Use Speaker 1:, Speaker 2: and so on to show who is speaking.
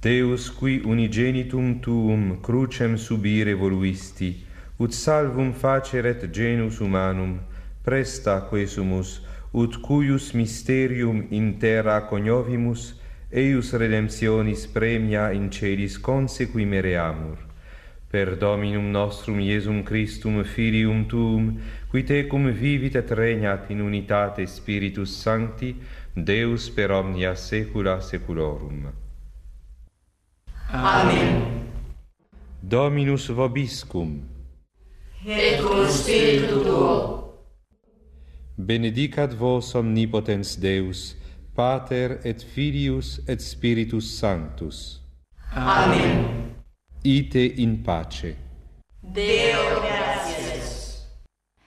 Speaker 1: Deus, qui unigenitum tuum crucem subire voluisti, ut salvum faceret genus humanum, presta quesumus, ut cuius mysterium in terra coniovimus, eius redemptionis premia in celis consequi mereamur. Per Dominum nostrum Iesum Christum, Filium Tuum, qui tecum vivit et regnat in unitate Spiritus Sancti, Deus per omnia saecula saeculorum.
Speaker 2: Amen.
Speaker 1: Dominus vobiscum.
Speaker 2: Et cum spiritu tuo.
Speaker 1: Benedicat vos omnipotens Deus, Pater et Filius et Spiritus Sanctus.
Speaker 2: Amen.
Speaker 1: Ite in pace.
Speaker 2: Deo